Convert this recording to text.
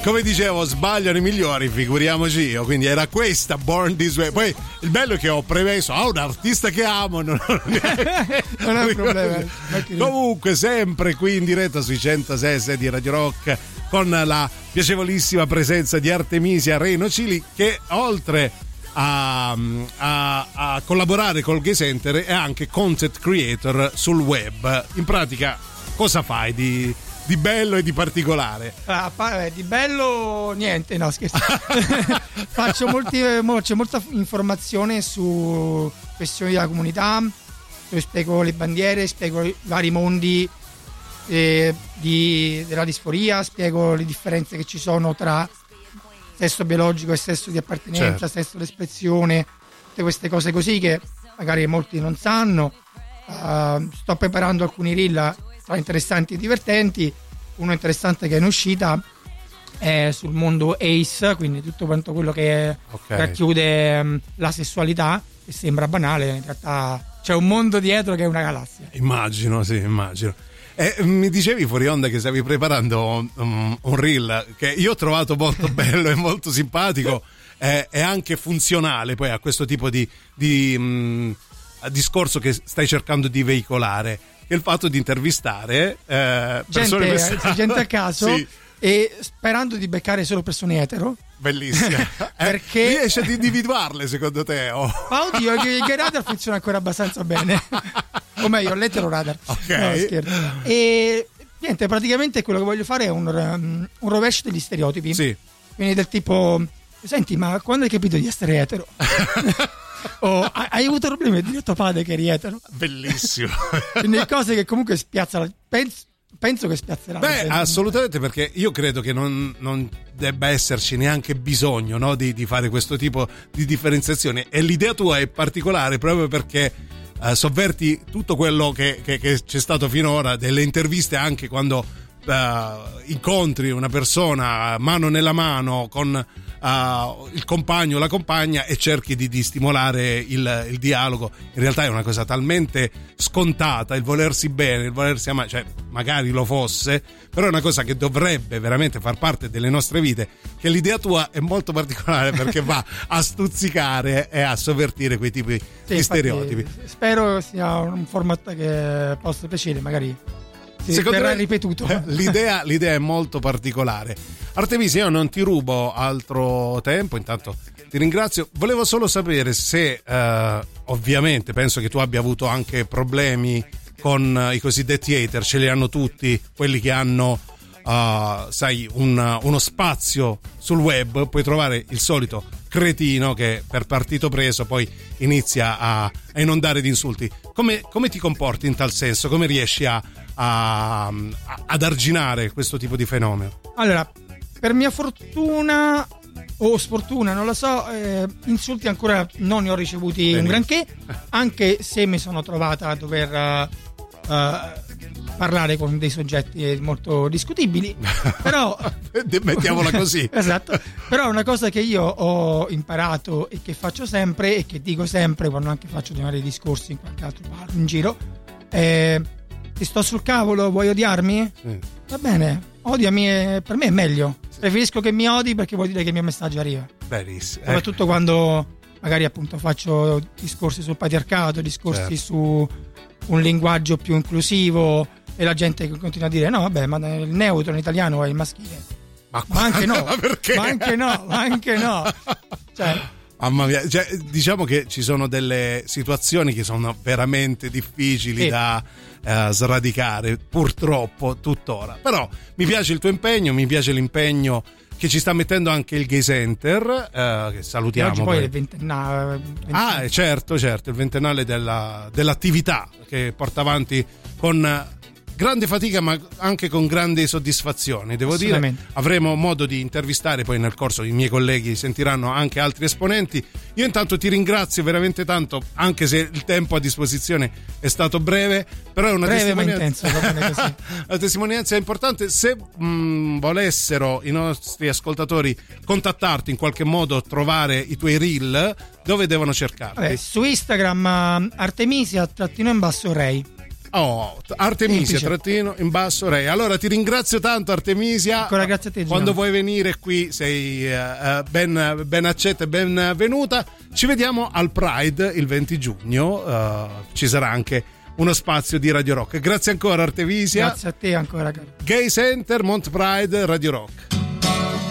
come dicevo, sbagliano i migliori, figuriamoci io. Quindi era questa Born This Way. Poi il bello è che ho premesso un artista che amo, non è un problema. Comunque sempre qui in diretta sui 106 di Radio Rock con la piacevolissima presenza di Artemisia Reno Cili, che oltre a collaborare col Gay Center è anche content creator sul web. In pratica cosa fai di bello e di particolare? Di bello niente, no scherzo. Faccio molta informazione su questioni della comunità, spiego le bandiere, spiego i vari mondi della disforia, spiego le differenze che ci sono tra sesso biologico e sesso di appartenenza, certo, sesso d'espressione, tutte queste cose così che magari molti non sanno. Sto preparando alcuni reel tra interessanti e divertenti. Uno interessante che è in uscita è sul mondo ACE, quindi tutto quanto quello che racchiude la sessualità, che sembra banale, in realtà c'è un mondo dietro che è una galassia. Immagino. Mi dicevi fuori onda che stavi preparando un reel che io ho trovato molto bello e molto simpatico e anche funzionale poi a questo tipo di discorso che stai cercando di veicolare, che è il fatto di intervistare gente a caso, sì, e sperando di beccare solo persone etero. Bellissimo. Perché riesci ad individuarle secondo te? Ma oddio, il gay radar funziona ancora abbastanza bene. O meglio, l'etero radar. No, scherzo. E niente, praticamente quello che voglio fare è un rovescio degli stereotipi. Sì. Quindi del tipo, senti, ma quando hai capito di essere etero? Hai avuto problemi a dire a tuo padre che eri etero? Bellissimo. Quindi cose che comunque spiazzano. Penso che spiazzerà. Beh, assolutamente, perché io credo che non debba esserci neanche bisogno, no, di fare questo tipo di differenziazione. E l'idea tua è particolare proprio perché sovverti tutto quello che c'è stato finora, delle interviste, anche quando incontri una persona mano nella mano con il compagno o la compagna e cerchi di stimolare il dialogo. In realtà è una cosa talmente scontata, il volersi bene, il volersi amare, cioè magari lo fosse, però è una cosa che dovrebbe veramente far parte delle nostre vite, che l'idea tua è molto particolare perché va a stuzzicare e a sovvertire quei tipi di stereotipi. Spero sia un format che possa piacere, magari secondo verrà me ripetuto. L'idea è molto particolare. Artemisia, io non ti rubo altro tempo, intanto ti ringrazio. Volevo solo sapere se ovviamente penso che tu abbia avuto anche problemi con i cosiddetti hater. Ce li hanno tutti quelli che hanno uno spazio sul web. Puoi trovare il solito cretino che per partito preso poi inizia a inondare di insulti. Come ti comporti in tal senso? Come riesci ad arginare questo tipo di fenomeno? Allora, per mia fortuna o sfortuna, non lo so, insulti ancora non ne ho ricevuti un granché, anche se mi sono trovata a dover parlare con dei soggetti molto discutibili, però mettiamola così. Esatto. Però una cosa che io ho imparato e che faccio sempre e che dico sempre quando anche faccio dei vari discorsi in qualche altro bar in giro, ti sto sul cavolo, vuoi odiarmi? Va bene, odiami, per me è meglio. Preferisco che mi odi perché vuol dire che il mio messaggio arriva. Benissimo. Soprattutto quando magari appunto faccio discorsi sul patriarcato, discorsi su un linguaggio più inclusivo e la gente continua a dire no vabbè, ma il neutro in italiano è il maschile. Ma anche no. Ma perché? Ma anche no. Cioè, mamma mia, cioè, diciamo che ci sono delle situazioni che sono veramente difficili da sradicare, purtroppo tuttora. Però mi piace il tuo impegno, mi piace l'impegno che ci sta mettendo anche il Gay Center, che salutiamo. Oggi poi è il ventennale. Certo, il ventennale dell'attività che porta avanti con grande fatica ma anche con grandi soddisfazioni, devo dire. Avremo modo di intervistare poi nel corso, i miei colleghi sentiranno anche altri esponenti. Io intanto ti ringrazio veramente tanto, anche se il tempo a disposizione è stato breve, però è una testimonianza, una testimonianza importante. Se volessero i nostri ascoltatori contattarti in qualche modo, trovare i tuoi reel, dove devono cercarti? Su Instagram Artemisia _Rei. Artemisia trattino in basso Ray. Allora ti ringrazio tanto, Artemisia. Ancora grazie a te, Gino. Quando vuoi venire qui sei ben accetta e benvenuta. Ci vediamo al Pride il 20 giugno. Ci sarà anche uno spazio di Radio Rock. Grazie ancora, Artemisia. Grazie a te ancora, caro. Gay Center, Mont Pride, Radio Rock.